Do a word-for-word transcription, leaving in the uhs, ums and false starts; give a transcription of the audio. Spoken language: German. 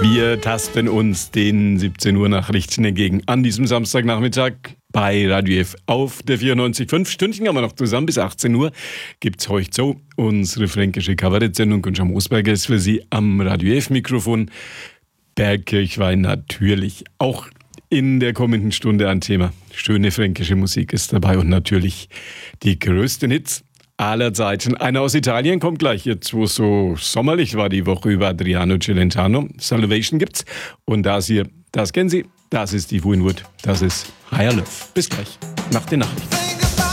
Wir tasten uns den siebzehn Uhr Nachrichten entgegen an diesem Samstagnachmittag bei Radio F auf der vierundneunzig Komma fünf. Stündchen haben wir noch zusammen bis achtzehn Uhr. Gibt's heute so unsere fränkische Kabarettsendung. Gunther Moosberger ist für Sie am Radio F-Mikrofon. Bergkirchweih natürlich auch in der kommenden Stunde ein Thema. Schöne fränkische Musik ist dabei und natürlich die größten Hits aller Zeiten. Einer aus Italien kommt gleich, jetzt wo es so sommerlich war die Woche, über Adriano Celentano. Salvation gibt's. Und das hier, das kennen Sie, das ist die Winwood, das ist Higher Love. Bis gleich, nach den Nachrichten.